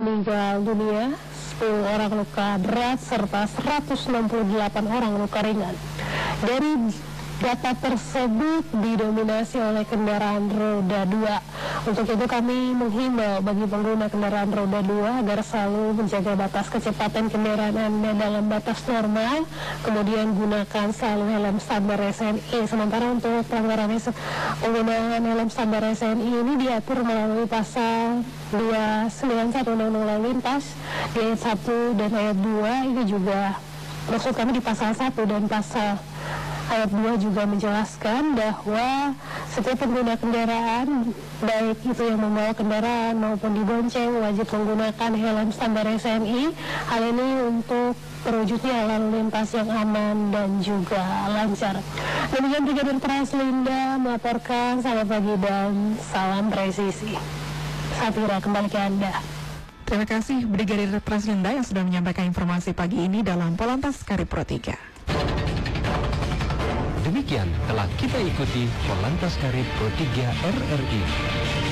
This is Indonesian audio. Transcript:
meninggal dunia, 10 orang luka berat, serta 168 orang luka ringan. Dari data tersebut didominasi oleh kendaraan roda 2. Untuk itu kami menghimbau bagi pengguna kendaraan roda 2 agar selalu menjaga batas kecepatan kendaraan Anda dalam batas normal, kemudian gunakan selalu helm standar SNI. Sementara untuk pelanggaran penggunaan helm standar SNI ini diatur melalui pasal 291 Undang-Undang Lalu Lintas di ayat 1 dan ayat 2. Ini juga maksud kami di pasal 1 dan pasal ayat 2 juga menjelaskan bahwa setiap pengguna kendaraan, baik itu yang membawa kendaraan maupun dibonceng, wajib menggunakan helm standar SNI. Hal ini untuk terwujudnya lalu lintas yang aman dan juga lancar. Demikian Brigadir Praslinda melaporkan. Selamat pagi dan salam presisi. Safira, kembali ke Anda. Terima kasih Brigadir Praslinda yang sudah menyampaikan informasi pagi ini dalam Polantas Karib Pro 3. Demikian telah kita ikuti Polantas Karib Pro 3 RRI.